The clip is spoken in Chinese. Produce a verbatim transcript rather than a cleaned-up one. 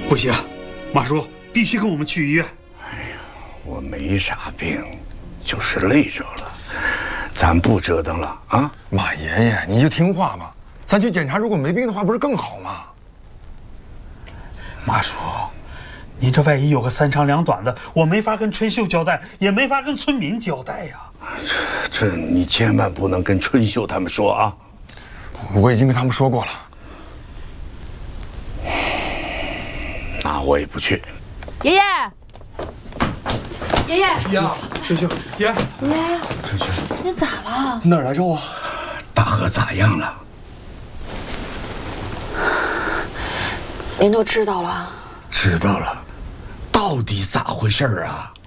不行，马叔必须跟我们去医院。 哎呀，我没啥病，就是累着了，咱不折腾了啊！ 马爷爷，你就听话吧，咱去检查，如果没病的话，不是更好吗？ 马叔，您这万一有个三长两短的，我没法跟春秀交代，也没法跟村民交代呀。 这这你千万不能跟春秀他们说啊！ 我已经跟他们说过了。 那我也不去。 爷爷， 爷爷， 呀，春秀，爷， 爷爷， 春秀， 您咋了？ 哪儿来着啊？ 大河咋样了？ 您都知道了？ 知道了，到底咋回事啊？